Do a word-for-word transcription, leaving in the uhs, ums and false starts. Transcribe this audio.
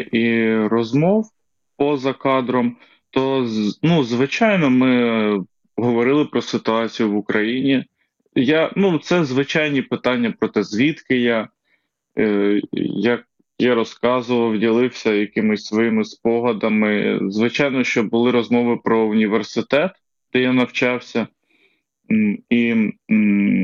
немає і розмов поза кадром, то з- ну, звичайно, ми говорили про ситуацію в Україні. Я, ну, це звичайні питання про те, звідки я, е, як я розказував, ділився якимись своїми спогадами. Звичайно, що були розмови про університет, де я навчався. М, І м,